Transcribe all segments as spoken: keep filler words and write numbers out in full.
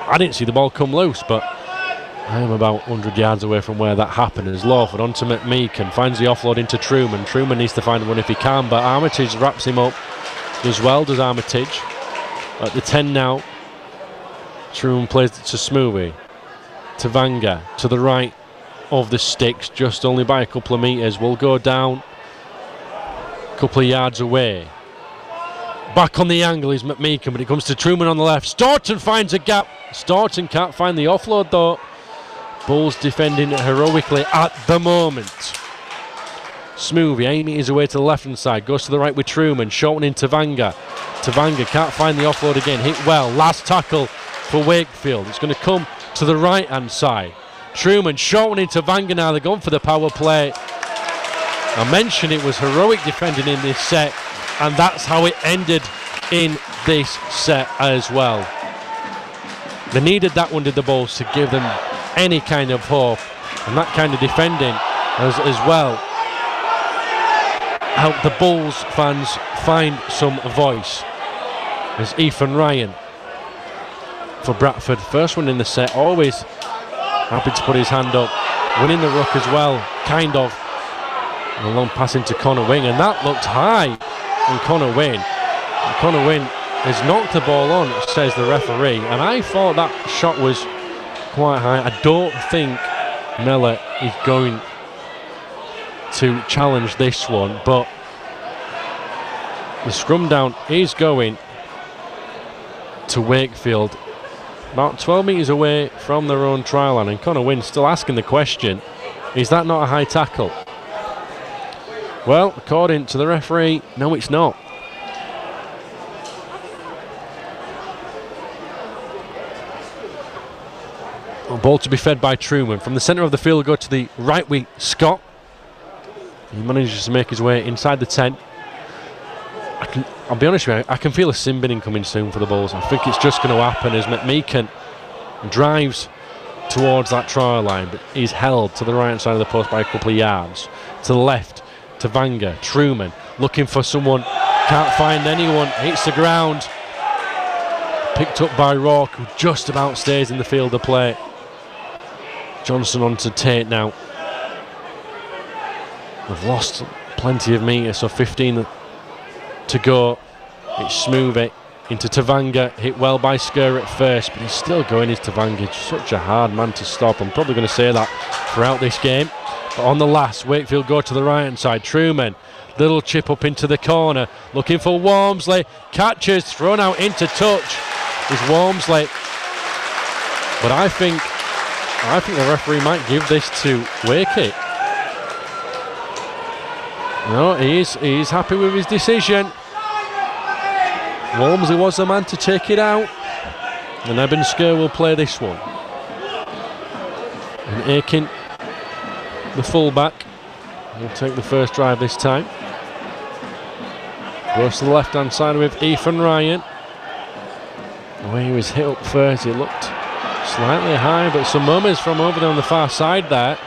I didn't see the ball come loose, but I am about one hundred yards away from where that happened. As Lawford onto McMeekan, finds the offload into Truman. Truman needs to find one if he can, but Armitage wraps him up. Does well, does Armitage. At the ten now, Truman plays it to Smoothy. To Vanga, to the right of the sticks, just only by a couple of metres. Will go down a couple of yards away. Back on the angle is McMeekan, but it comes to Truman on the left. Staunton finds a gap. Staunton can't find the offload though. Bulls defending heroically at the moment. Smoothy, eight metres away to the left hand side, goes to the right with Truman, shortening to Vanga. Tavanga can't find the offload again, hit well, last tackle for Wakefield. It's going to come to the right hand side. Truman shortening to Vanga now, they're going for the power play. I mentioned it was heroic defending in this set, and that's how it ended in this set as well. They needed that one, did the Bulls, to give them any kind of hope, and that kind of defending as, as well helped the Bulls fans find some voice. As Ethan Ryan for Bradford, first one in the set, always happy to put his hand up, winning the ruck as well, kind of. A long pass into Connor Wing, and that looked high in Connor Wing. And Connor Wing has knocked the ball on, says the referee, and I thought that shot was quite high. I don't think Miller is going to challenge this one, but the scrum down is going to Wakefield, about twelve metres away from their own try line, and Connor Wynn still asking the question, is that not a high tackle? Well, according to the referee, no, it's not. Ball to be fed by Truman. From the centre of the field, go to the right with Scott. He manages to make his way inside the ten. I can, I'll be honest with you, I can feel a sin binning coming soon for the Bulls. I think it's just going to happen as McMeekan drives towards that try line, but he's held to the right hand side of the post by a couple of yards. To the left, to Vanga. Truman looking for someone, can't find anyone, hits the ground. Picked up by Rourke, who just about stays in the field of play. Johnson on to Tate now. They've lost plenty of metres, so fifteen to go. It's Smoothy into Tavanga, hit well by Skur at first, but he's still going. Is Tavanga, he's such a hard man to stop. I'm probably going to say that throughout this game. But on the last, Wakefield go to the right hand side. Truman, little chip up into the corner, looking for Walmsley, catches, thrown out into touch is Walmsley. But I think I think the referee might give this to Wakey. No, he is, he is happy with his decision. Walmsley was the man to take it out, and Eben Skur will play this one. And Aiken, the fullback, will take the first drive this time. Goes to the left hand side with Ethan Ryan. The way he was hit up first, he looked slightly high, but some murmurs from over there on the far side there.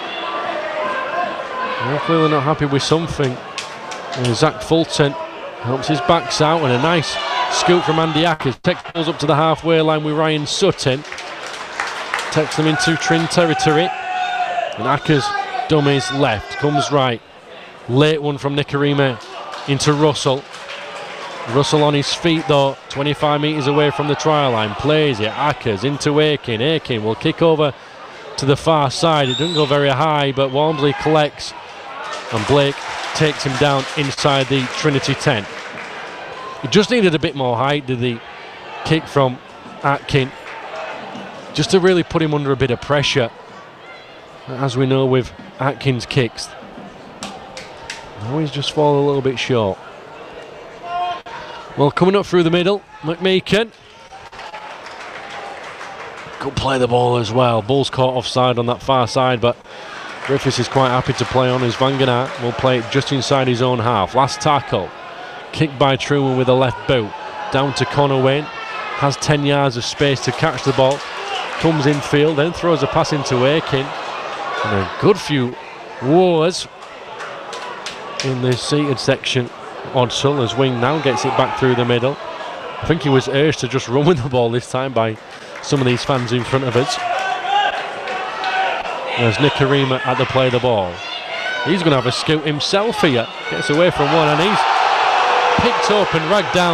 They're clearly not happy with something. And Zach Fulton helps his backs out, and a nice scoop from Andy Ackers. Takes balls up to the halfway line with Ryan Sutton. Takes them into Trin territory. And Ackers dummies left, comes right. Late one from Nikarima into Russell. Russell on his feet though, twenty-five metres away from the try line. Plays it, Ackers into Aiken. Aiken will kick over to the far side. It doesn't go very high, but Walmsley collects, and Blake takes him down inside the Trinity ten. He just needed a bit more height, did the kick from Atkin, just to really put him under a bit of pressure. As we know with Atkins' kicks, they always just fall a little bit short. Well, coming up through the middle, McMeekan could play the ball as well. Bulls caught offside on that far side, but Griffiths is quite happy to play on as Vanganart will play it just inside his own half. Last tackle, kicked by Truman with a left boot, down to Connor Wayne, has ten yards of space to catch the ball, comes infield, then throws a pass into Aiken, and a good few wars in the seated section. Odsall as Wing now gets it back through the middle. I think he was urged to just run with the ball this time by some of these fans in front of us. There's Nikorima at the play of the ball. He's going to have a scoot himself here. Gets away from one and he's picked up and ragged down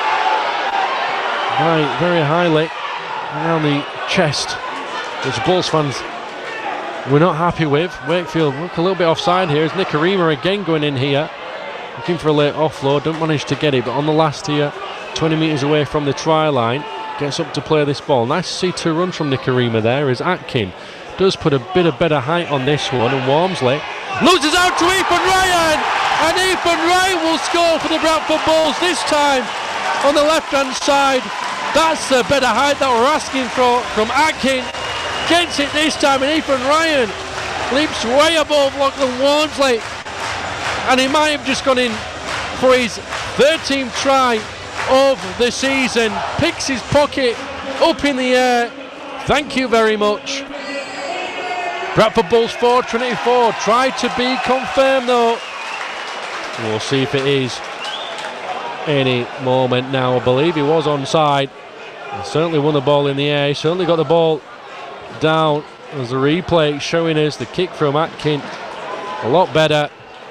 by very highly around the chest, which Bulls fans were not happy with. Wakefield look a little bit offside here. Is Nikorima again going in here, looking for a late offload, don't manage to get it, but on the last here, twenty metres away from the try line, gets up to play this ball. Nice to see two runs from Nikorima there as Atkin does put a bit of better height on this one, and Walmsley loses out to Ethan Ryan, and Ethan Ryan will score for the Bradford Bulls this time on the left hand side. That's the better height that we're asking for from Atkin. Gets it this time, and Ethan Ryan leaps way above Lachlan Walmsley, and he might have just gone in for his thirteenth try of the season. Picks his pocket up in the air. Thank you very much. Bradford Bulls four, Trinity four. Tried to be confirmed though. We'll see if it is any moment now. I believe he was onside. He certainly won the ball in the air. He certainly got the ball down. There's a replay showing us the kick from Atkin a lot better.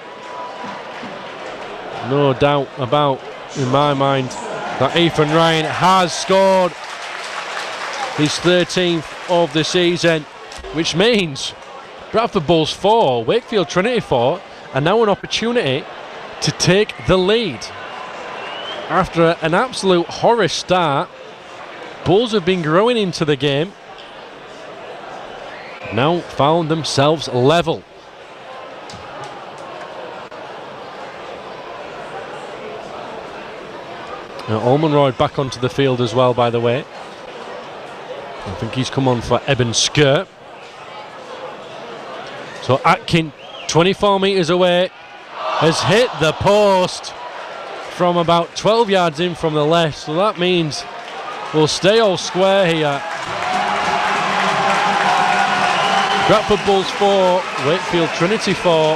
No doubt about, in my mind, that Ethan Ryan has scored his thirteenth of the season, which means Bradford Bulls four, Wakefield Trinity four, and now an opportunity to take the lead. After an absolute horror start, Bulls have been growing into the game, now found themselves level. Now, Olmonroyd back onto the field as well, by the way. I think he's come on for Eben Skirt. So Atkin, twenty-four metres away, has hit the post from about twelve yards in from the left. So that means we'll stay all square here. Bradford Bulls four, Wakefield Trinity four.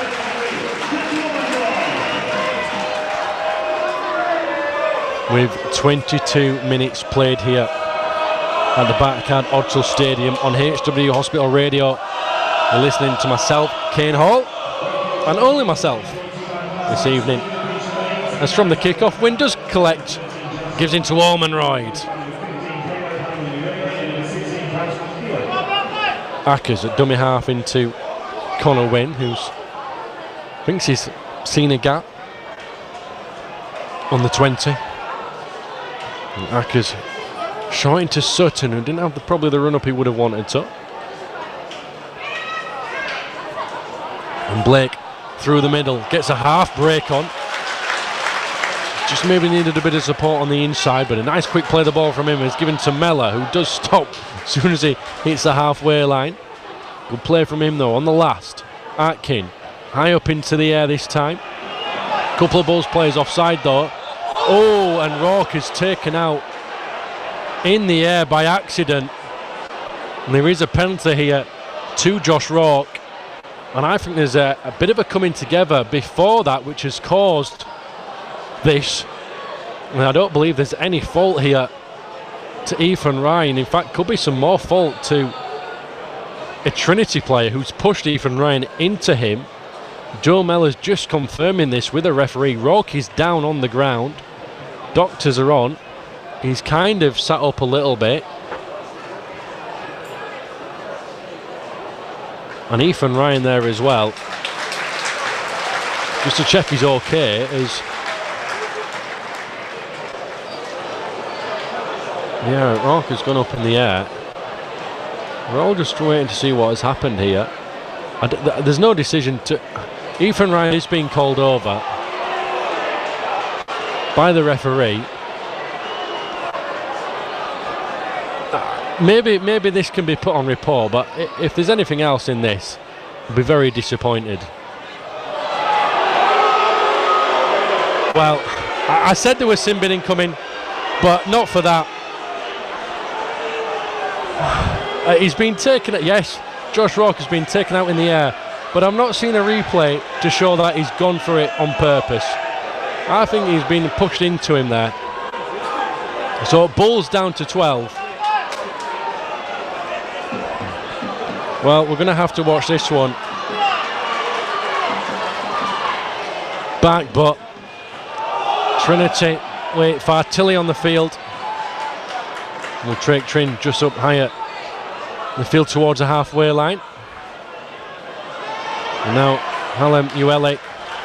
With twenty-two minutes played here at the Barclaycard Odsal Stadium on H W Hospital Radio. You're listening to myself, Kane Hall, and only myself this evening. As from the kickoff, Wynn does collect, gives into Olmonroyd. Ackers at dummy half into Connor Wynn, who thinks he's seen a gap on the twenty. And Ackers shot into Sutton, who didn't have the, probably the run-up he would have wanted to. And Blake through the middle, gets a half break on. Just maybe needed a bit of support on the inside, but a nice quick play the ball from him is given to Mellor, who does stop as soon as he hits the halfway line. Good play from him though on the last. Atkin, high up into the air this time. Couple of Bulls players offside though. Oh, and Rourke is taken out in the air by accident. And there is a penalty here to Josh Rourke. And I think there's a, a bit of a coming together before that which has caused this. And I don't believe there's any fault here to Ethan Ryan. In fact, could be some more fault to a Trinity player who's pushed Ethan Ryan into him. Joe Mellor's just confirming this with a referee. Rourke is down on the ground. Doctors are on. He's kind of sat up a little bit. And Ethan Ryan there as well. Just to check he's okay, as yeah, Rourke has gone up in the air. We're all just waiting to see what has happened here. And th there's no decision to... Ethan Ryan is being called over by the referee. Uh, maybe maybe this can be put on report, but if there's anything else in this, I'll be very disappointed. Well, I, I said there was sin binning coming, but not for that. Uh, he's been taken out, yes, Josh Rourke has been taken out in the air, but I've not seen a replay to show that he's gone for it on purpose. I think he's been pushed into him there. So Bulls down to twelve. Well, we're going to have to watch this one back, but Trinity, wait, Fartilli on the field. We'll take Trin just up higher the field towards the halfway line. And now Hallam Uele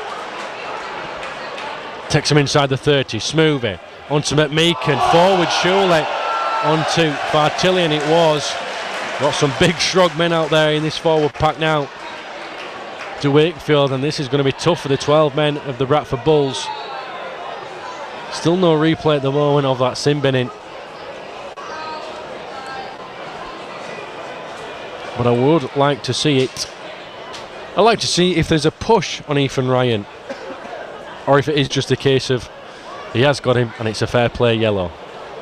takes him inside the thirty. Smoothy onto McMeekan, forward surely onto Fartilli, and it was. Got some big shrug men out there in this forward pack now to Wakefield, and this is going to be tough for the twelve men of the Bradford Bulls. Still no replay at the moment of that sin binning, but I would like to see it. I'd like to see if there's a push on Ethan Ryan, or if it is just a case of he has got him and it's a fair play yellow.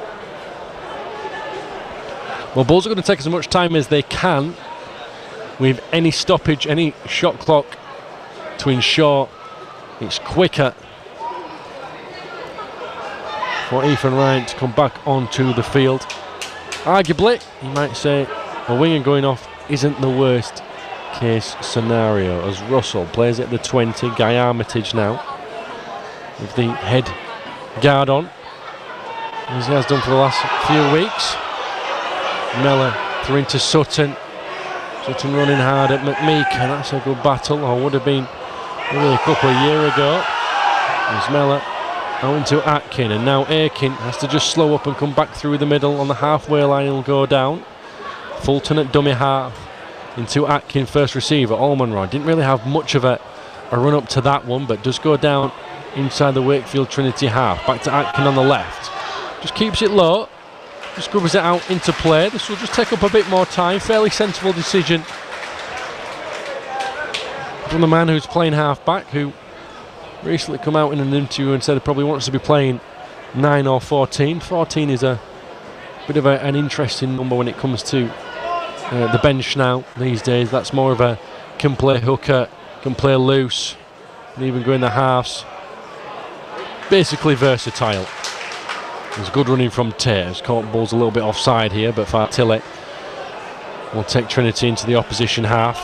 Well, Bulls are going to take as much time as they can with any stoppage, any shot clock to ensure it's quicker for Ethan Ryan to come back onto the field. Arguably, you might say, a winger going off isn't the worst case scenario, as Russell plays at the twenty. Guy Armitage now with the head guard on, as he has done for the last few weeks. Miller through into Sutton. Sutton running hard at McMeekan. That's a good battle, or would have been maybe a couple of years ago. There's Miller out into Atkin, and now Aiken has to just slow up and come back through the middle on the halfway line. He'll go down. Fulton at dummy half into Atkin, first receiver. Almonroy didn't really have much of a, a run up to that one, but does go down inside the Wakefield Trinity half. Back to Atkin on the left. Just keeps it low. Just scrubbers it out into play. This will just take up a bit more time. Fairly sensible decision from the man who's playing half back, who recently come out in an interview and said he probably wants to be playing nine or fourteen. fourteen is a bit of a, an interesting number when it comes to uh, the bench now these days. That's more of a can play hooker, can play loose, and even go in the halves. Basically versatile. There's good running from Tate. Caught Bulls a little bit offside here, but Fartilli will take Trinity into the opposition half.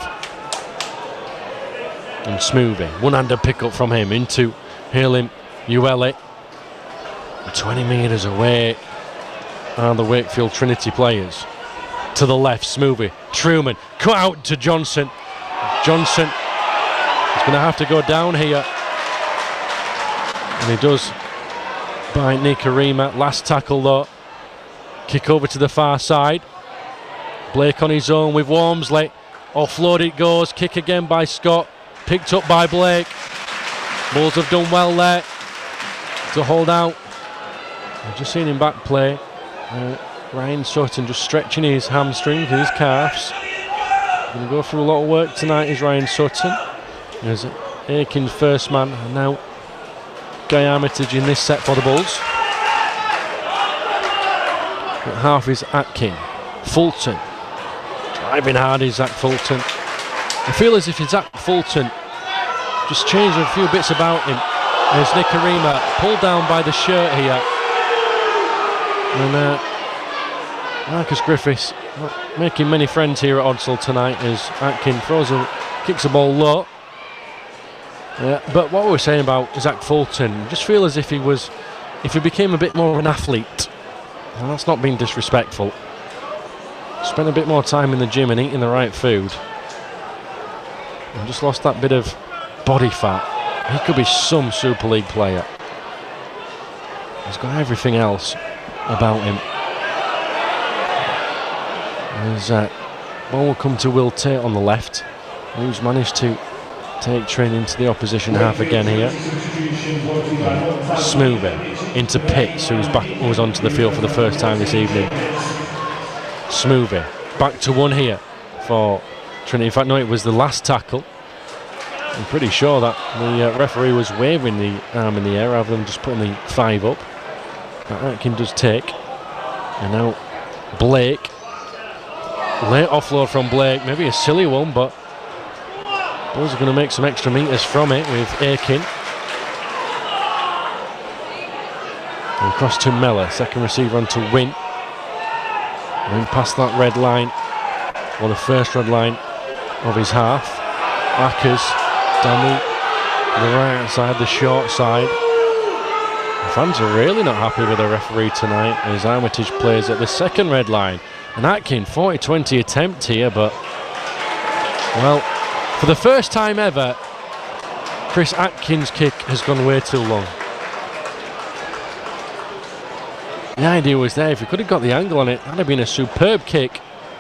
And Smoothy, one-handed pick-up from him into Hallam Uele. twenty metres away are the Wakefield Trinity players. To the left, Smoothy, Truman, cut out to Johnson. Johnson is going to have to go down here. And he does by Nikarima. Last tackle though. Kick over to the far side. Blake on his own with Wormsley. Offload it goes. Kick again by Scott. Picked up by Blake. Bulls have done well there to hold out. I've just seen him back play. Uh, Ryan Sutton just stretching his hamstrings, his calves. Going to go through a lot of work tonight is Ryan Sutton. There's Aiken's first man, and now Guy Armitage in this set for the Bulls. At half is Atkin. Fulton. Driving hard is Zach Fulton. I feel as if Zach Fulton just changed a few bits about him. There's Nikarima pulled down by the shirt here. And uh, Marcus Griffiths not making many friends here at Odsal tonight as Atkin throws a, kicks the ball low. Uh, but what we were saying about Zach Fulton, just feel as if he was, if he became a bit more of an athlete, and that's not being disrespectful, spend a bit more time in the gym and eating the right food, and just lost that bit of body fat, he could be some Super League player. He's got everything else about him. As uh, ball will come to Will Tate on the left, who's managed to take Trin into the opposition half again here. Smoothy into Pitts, who's back, who's onto the field for the first time this evening. Smoothy back to one here for Trinity. In fact, no, it was the last tackle. I'm pretty sure that the uh, referee was waving the arm in the air rather than just putting the five up. But Atkin does take. And now Blake. Late offload from Blake, maybe a silly one, but Bulls are going to make some extra metres from it with Aiken. And across to Miller, second receiver on to Win. And then past that red line or the first red line of his half. Ackers down the, the right side, the short side. The fans are really not happy with the referee tonight as Armitage plays at the second red line. And Atkin, forty twenty attempt here, but, well, for the first time ever, Chris Atkins' kick has gone way too long. The idea was there. If he could have got the angle on it, that would have been a superb kick.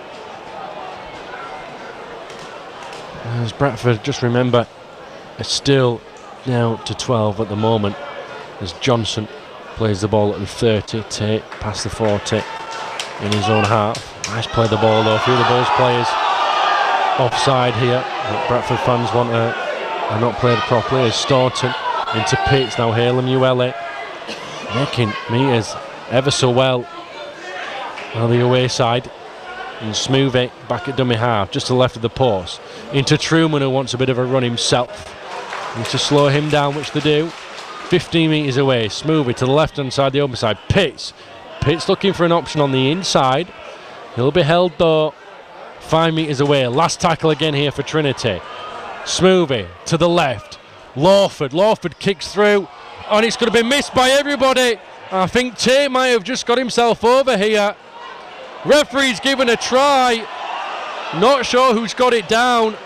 As Bradford, just remember, it's still now to twelve at the moment as Johnson plays the ball at the thirty, Tate past the forty in his own half. Nice play the ball though. A few of the Bulls players offside here. But Bradford fans want to are not played properly as Staunton into Pitts. Now Halem Uele making meters ever so well on the away side. And smooth it back at dummy half, just to the left of the post. Into Truman, who wants a bit of a run himself. Needs to slow him down, which they do. fifteen metres away, smooth it to the left hand side, the open side. Pitts. Pitts looking for an option on the inside. He'll be held though. Five metres away. Last tackle again here for Trinity. Smoothie to the left. Lawford. Lawford kicks through. And it's going to be missed by everybody. I think Tate might have just got himself over here. Referee's given a try. Not sure who's got it down.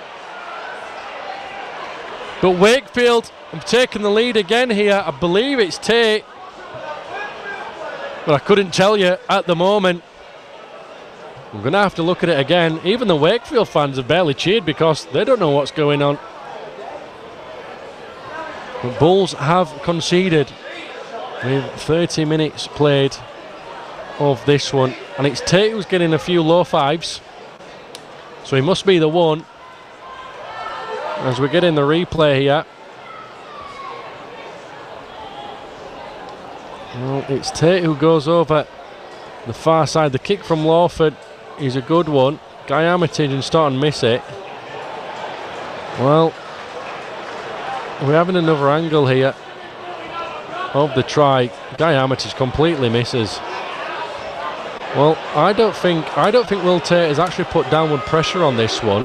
But Wakefield have taken the lead again here. I believe it's Tate. But I couldn't tell you at the moment. I'm going to have to look at it again. Even the Wakefield fans have barely cheered because they don't know what's going on. But Bulls have conceded with thirty minutes played of this one, and it's Tate who's getting a few low fives, so he must be the one as we're getting the replay here. Well, it's Tate who goes over the far side. The kick from Lawford is a good one. Guy Armitage and Staunton miss it. Well, we're having another angle here of the try. Guy Armitage completely misses. Well, I don't think I don't think Will Tate has actually put downward pressure on this one,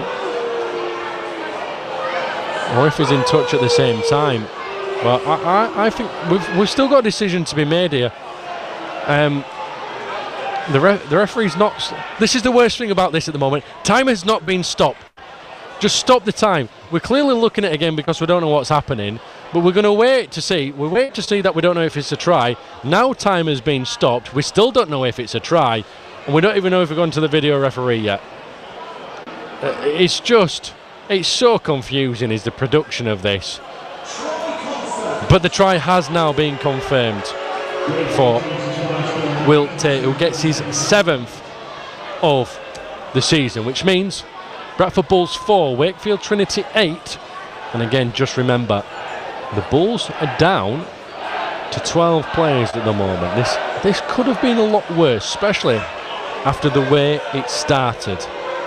or if he's in touch at the same time. Well, I, I, I think we've we've still got a decision to be made here. Um, the ref, the referee's not. This is the worst thing about this at the moment. Time has not been stopped. Just stop the time. We're clearly looking at it again because we don't know what's happening. But we're going to wait to see. We'll wait to see that we don't know if it's a try. Now time has been stopped. We still don't know if it's a try. And we don't even know if we've gone to the video referee yet. Uh, it's just, it's so confusing is the production of this. But the try has now been confirmed for Will Tate, who gets his seventh of the season, which means Bradford Bulls four, Wakefield Trinity eight. And again, just remember, the Bulls are down to twelve players at the moment. This this could have been a lot worse, especially after the way it started.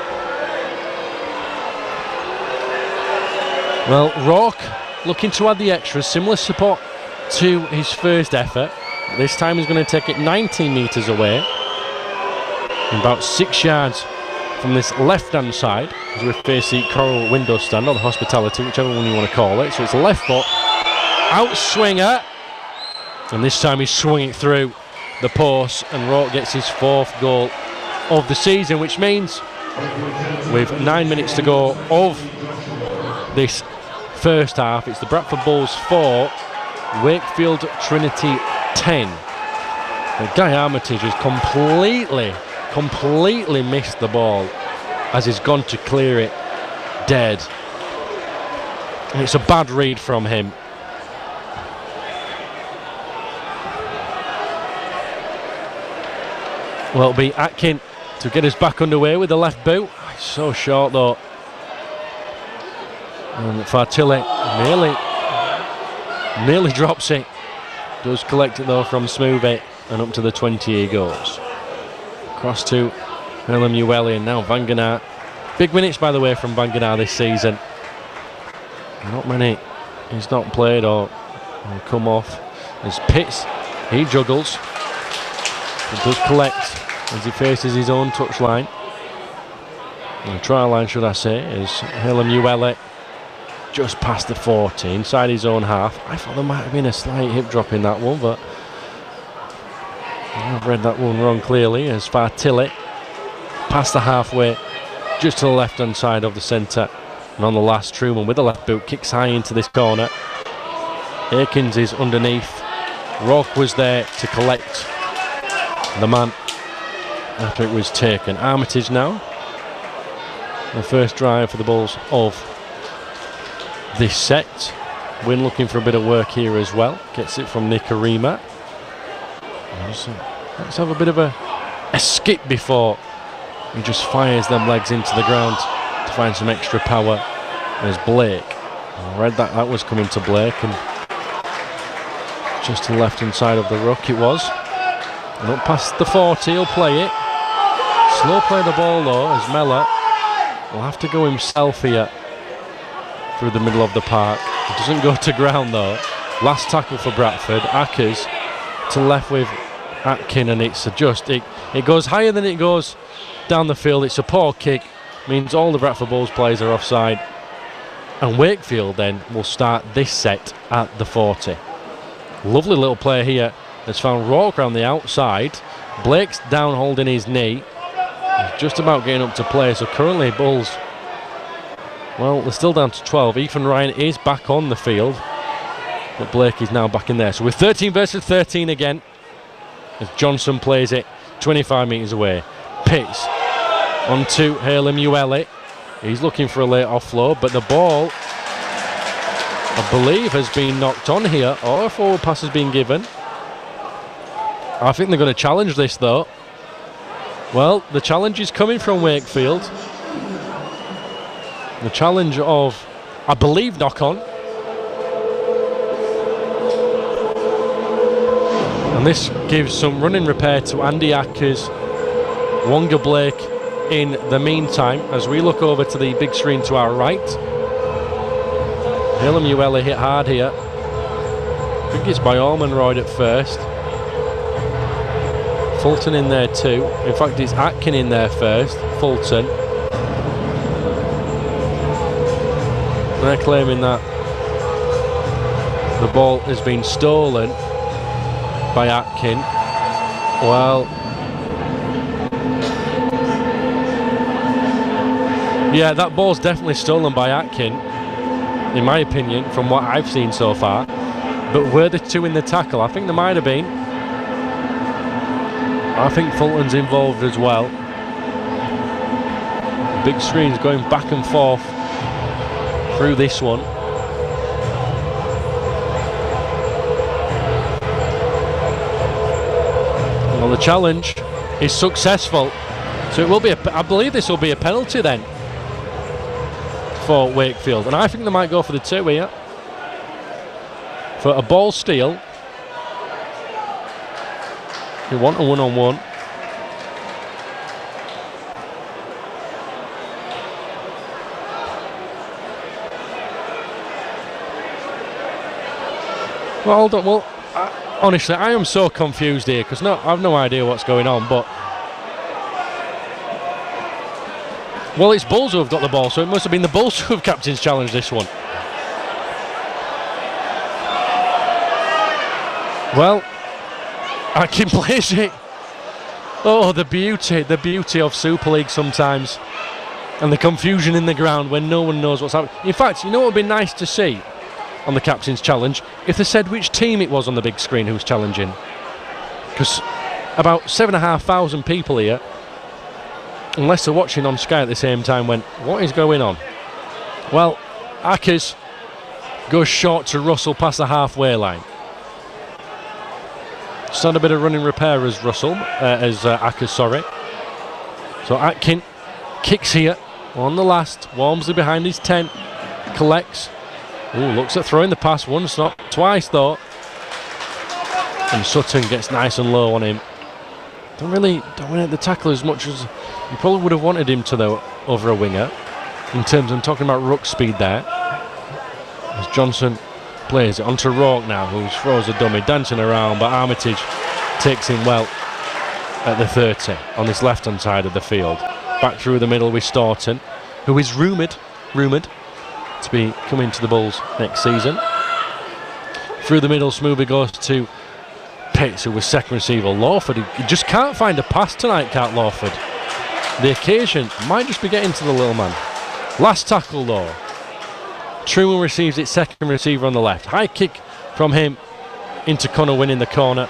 Well, Rourke looking to add the extras, similar support to his first effort. This time he's going to take it nineteen metres away, about six yards from this left-hand side, as we face the Coral window stand, or the hospitality, whichever one you want to call it. So it's a left foot outswinger, and this time he's swinging it through the post, and Rourke gets his fourth goal of the season, which means with nine minutes to go of this first half, it's the Bradford Bulls four, Wakefield Trinity ten. And Guy Armitage has completely completely missed the ball as he's gone to clear it dead, and it's a bad read from him. Well, it'll be Atkin to get us back underway with the left boot. It's so short though, and Fartilli nearly nearly drops it. Does collect it though from Smoothie, and up to the twenty he goes. Cross to Halem Uele, and now Vanganar. Big minutes, by the way, from Vanganar this season. Not many he's not played or, or come off. As Pitts, he juggles. He does collect as he faces his own touchline. The try line, should I say, is Halem Uele just past the forty, inside his own half. I thought there might have been a slight hip drop in that one, but I've read that one wrong clearly, as Fartilli past the halfway, just to the left-hand side of the centre. And on the last, Truman with the left boot kicks high into this corner. Akins is underneath. Rourke was there to collect the man after it was taken. Armitage now. The first drive for the Bulls of this set. Wynn looking for a bit of work here as well. Gets it from Nikarima. Let's have a bit of a, a skip before he just fires them legs into the ground to find some extra power. There's Blake. I read that that was coming to Blake, and just to the left hand side of the ruck it was. And up past the forty, he'll play it. Slow play the ball though, as Mellor will have to go himself here through the middle of the park. It doesn't go to ground though. Last tackle for Bradford. Ackers to left with Atkin, and it's a just it, it goes higher than it goes down the field. It's a poor kick, means all the Bradford Bulls players are offside, and Wakefield then will start this set at the forty. Lovely little play here. Has found Rourke around the outside. Blake's down holding his knee. He's just about getting up to play. So currently Bulls, well, they're still down to twelve. Ethan Ryan is back on the field, but Blake is now back in there. So we're thirteen versus thirteen again, as Johnson plays it twenty-five metres away. Pitts onto Halem Uele. He's looking for a late offload, but the ball, I believe, has been knocked on here, or a forward pass has been given. I think they're going to challenge this though. Well, the challenge is coming from Wakefield. The challenge of, I believe, knock on. And this gives some running repair to Andy Ackers, Wonga Blake in the meantime, as we look over to the big screen to our right. Halem Uele hit hard here. I think it's by Ormonroyd at first. Fulton in there too. In fact, it's Atkin in there first. Fulton. They're claiming that the ball has been stolen by Atkin. Well, yeah, that ball's definitely stolen by Atkin, in my opinion, from what I've seen so far. But were the two in the tackle? I think there might have been. I think Fulton's involved as well. Big screens going back and forth through this one. Well, the challenge is successful, so it will be a, I believe this will be a penalty then for Wakefield, and I think they might go for the two here for a ball steal. You want a one-on-one. Well, hold on. Well, I, honestly, I am so confused here because no, I've no idea what's going on. But well, it's Bulls who have got the ball, so it must have been the Bulls who have captain's challenged this one. Well, Atkin plays it. Oh, the beauty, the beauty of Super League sometimes, and the confusion in the ground when no one knows what's happening. In fact, you know what would be nice to see on the captain's challenge? If they said which team it was on the big screen who was challenging. Because about seven and a half thousand people here, unless they're watching on Sky at the same time, went, what is going on? Well, Ackers goes short to Russell past the halfway line. Just had a bit of running repair as Russell, uh, as uh, Ackers, sorry. So Atkin kicks here on the last. Walmsley behind his tent, collects. Ooh, looks at throwing the pass once, not twice though. And Sutton gets nice and low on him. Don't really dominate the tackle as much as you probably would have wanted him to though over a winger. In terms of, I'm talking about ruck speed there. As Johnson plays it onto Rourke now, who throws a dummy, dancing around, but Armitage takes him well at the thirty on this left hand side of the field. back through the middle with Staunton, who is rumoured, rumoured to be coming to the Bulls next season. Through the middle, Smoother goes to Pitts, who was second receiver. Lawford, he just can't find a pass tonight, can't Lawford. The occasion might just be getting to the little man. Last tackle though. Truman receives it, second receiver on the left. High kick from him into Connor Wynn in the corner.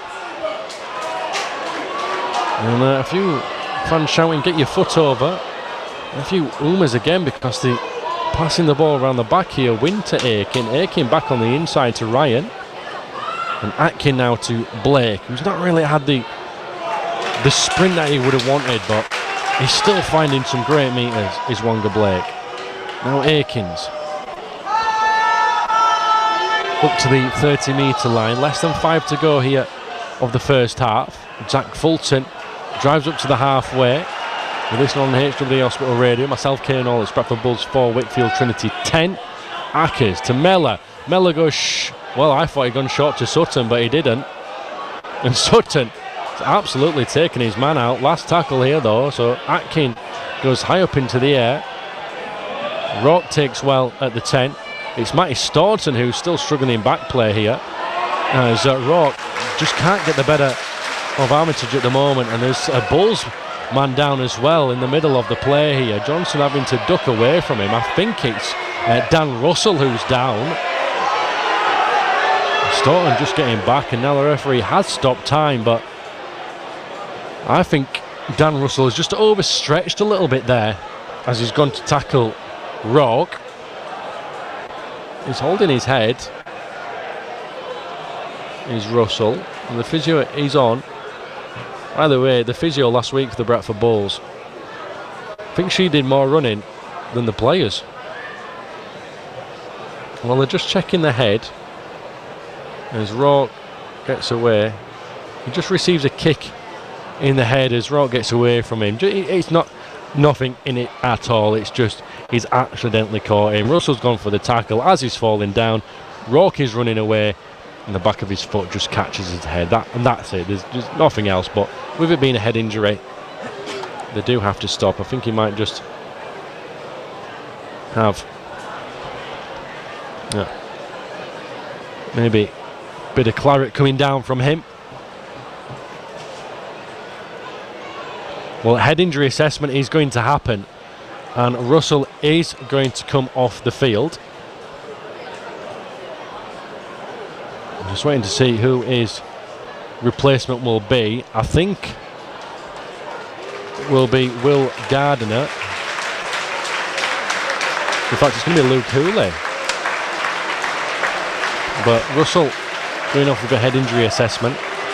And uh, a few fans shouting, get your foot over. A few oomers again because they passing the ball around the back here. Wynn to Aiken. Aiken back on the inside to Ryan. And Atkin now to Blake, who's not really had the the sprint that he would have wanted, but he's still finding some great meters, is Wonga Blake. Now Aikens. Up to the thirty metre line. Less than five to go here of the first half. Zach Fulton drives up to the halfway. You're listening on the H W Hospital Radio. Myself, Kane All, it's Bradford Bulls four, Whitfield Trinity ten. Ackers to Mellor. Mellor goes shh. Well, I thought he'd gone short to Sutton, but he didn't. And Sutton has absolutely taken his man out. Last tackle here, though. So Atkin goes high up into the air. Rourke takes well at the ten. It's Matty Staunton who's still struggling in back play here. As uh, Rourke just can't get the better of Armitage at the moment. And there's a Bulls man down as well in the middle of the play here. Johnson having to duck away from him. I think it's uh, Dan Russell who's down. Staunton just getting back, and now the referee has stopped time, but I think Dan Russell has just overstretched a little bit there as he's gone to tackle Rourke. He's holding his head. Is Russell, and the physio is on. Either way, the physio last week for the Bradford Bulls, I think she did more running than the players. Well, they're just checking the head. As Rourke gets away, he just receives a kick in the head as Rourke gets away from him. It's not nothing in it at all. It's just he's accidentally caught him. Russell's gone for the tackle as he's falling down. Rourke is running away, and the back of his foot just catches his head. That and that's it. There's just nothing else. But with it being a head injury, they do have to stop. I think he might just have yeah, maybe. Bit of claret coming down from him. Well, head injury assessment is going to happen, and Russell is going to come off the field. I'm just waiting to see who his replacement will be. I think it will be Will Gardiner. In fact, it's going to be Luke Hooley. But Russell going off with a head injury assessment.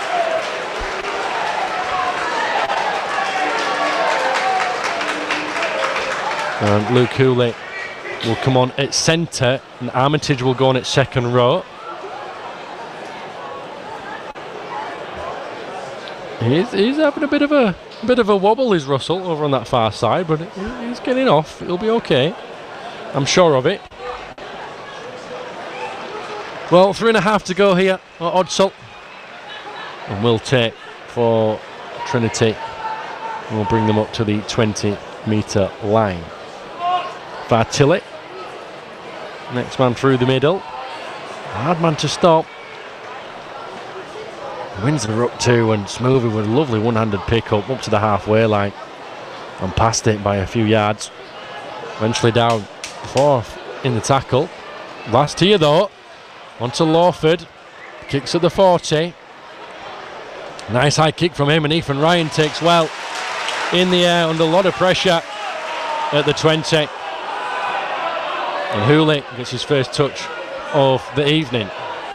And Luke Hooley will come on at centre, and Armitage will go on at second row. He's, he's having a bit of a, a bit of a wobble, is Russell, over on that far side, but he's getting off. He'll be okay. I'm sure of it. Well, three and a half to go here at Odsal. And we'll take for Trinity. We'll bring them up to the twenty metre line. Vartilli. Next man through the middle. Hard man to stop. Windsor are up two, and Smoother with a lovely one-handed pick up up to the halfway line. And past it by a few yards. Eventually down fourth in the tackle. Last here though. Onto Lawford, kicks at the forty. Nice high kick from him, and Ethan Ryan takes well in the air under a lot of pressure at the twenty. And Hooley gets his first touch of the evening.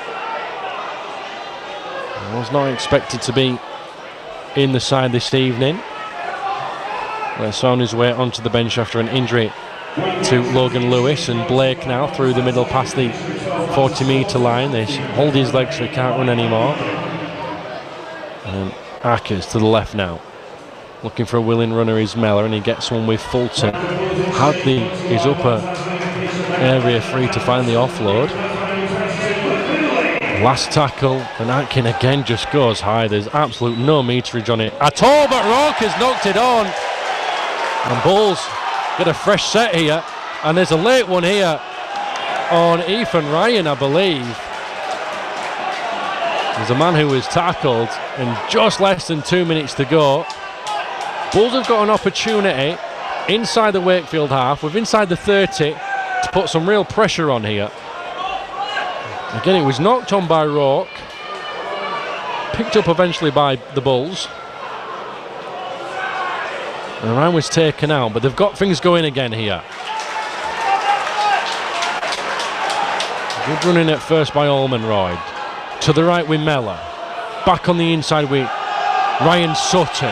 I was not expected to be in the side this evening. Let's on his way onto the bench after an injury to Logan Lewis, and Blake now through the middle past the forty metre line. They hold his legs so he can't run anymore. And Ackers to the left now. Looking for a willing runner is Mellor, and he gets one with Fulton. Hadley is upper area free to find the offload. Last tackle, and Atkin again just goes high. There's absolute no meterage on it at all, but Rourke has knocked it on. And Bulls get a fresh set here, and there's a late one here on Ethan Ryan, I believe. There's a man who was tackled in just less than two minutes to go. Bulls have got an opportunity inside the Wakefield half, with inside the thirty, to put some real pressure on here. Again, it was knocked on by Rourke, picked up eventually by the Bulls. And Ryan was taken out, but they've got things going again here. Good running at first by Almonroyd. To the right with Mellor. Back on the inside with Ryan Sutton.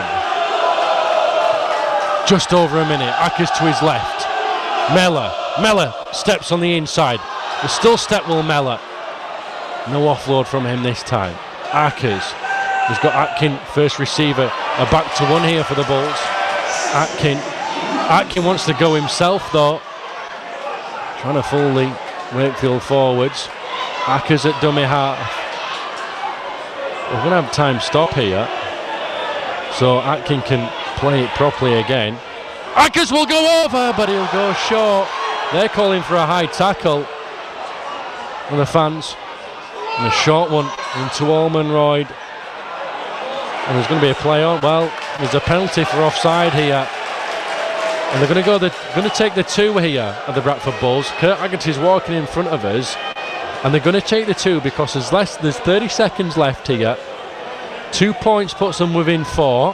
Just over a minute. Ackers to his left. Mellor. Mellor steps on the inside. There's still Stepwell Mellor. No offload from him this time. Ackers. He's got Atkin, first receiver. A back to one here for the Bulls. Atkin. Atkin wants to go himself though. Trying to fool the Wakefield forwards. Ackers at dummy half. We're going to have time stop here, so Atkin can play it properly again. Ackers will go over, but he'll go short. They're calling for a high tackle from the fans. And a short one into Almonroyd. And there's going to be a play on. Well, there's a penalty for offside here. And they're going to go. They're going to take the two here at the Bradford Bulls. Kurt Haggerty is walking in front of us. And they're going to take the two because there's less. There's thirty seconds left here. Two points puts them within four.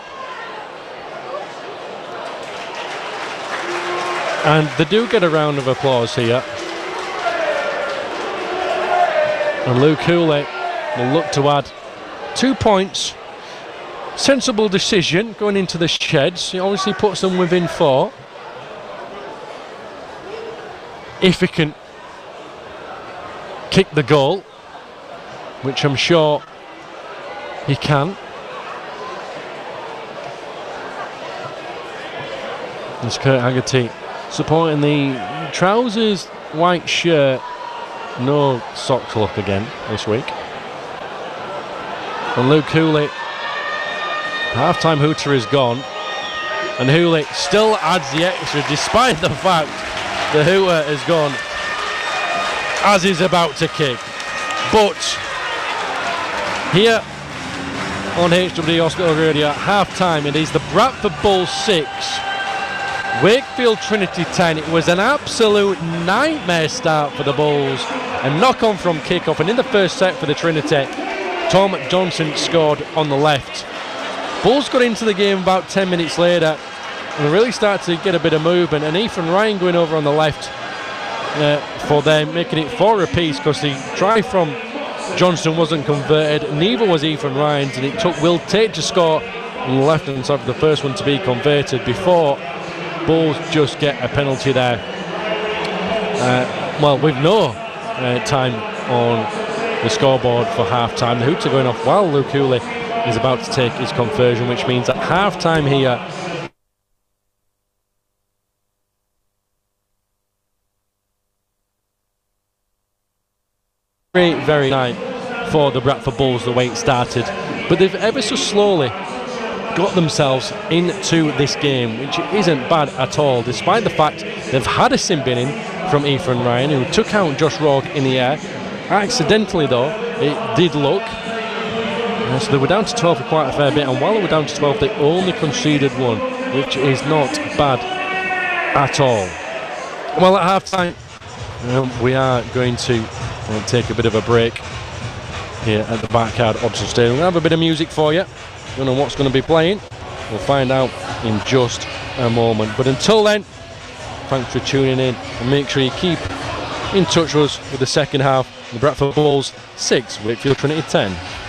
And they do get a round of applause here. And Luke Hooley will look to add two points. Sensible decision going into the sheds. He obviously puts them within four. If he can kick the goal, which I'm sure he can. There's Kurt Haggerty supporting the trousers, white shirt, no socks look again this week. And Luke Hooley, half-time hooter is gone, and Hooley still adds the extra despite the fact the hooter has gone as he's about to kick. But here on H W D Hospital Radio at half-time, it is the Bradford Bulls six, Wakefield Trinity ten. It was an absolute nightmare start for the Bulls. A knock-on from kick-off, and in the first set for the Trinity, Tom Johnson scored on the left. Bulls got into the game about ten minutes later and really started to get a bit of movement, and Ethan Ryan going over on the left uh, for them, making it four apiece because the try from Johnson wasn't converted, neither was Ethan Ryan's, and it took Will Tate to score on the left hand side for the first one to be converted before Bulls just get a penalty there. Uh, well, with no uh, time on the scoreboard for half-time. The hooter going off while Luke Hooley is about to take his conversion, which means at half-time here, very, very night for the Bradford Bulls the way it started, but they've ever so slowly got themselves into this game, which isn't bad at all, despite the fact they've had a sin bin in from Ethan Ryan, who took out Josh Rourke in the air. Accidentally though, it did look. Uh, so they were down to twelve for quite a fair bit, and while they were down to twelve, they only conceded one, which is not bad at all. Well, at half-time, um, we are going to uh, take a bit of a break here at the Backyard Odsonne Stadium. We'll have a bit of music for you. Don't know what's going to be playing. We'll find out in just a moment. But until then, thanks for tuning in, and make sure you keep in touch with us with the second half. The Bradford Bulls six, Wakefield Trinity ten.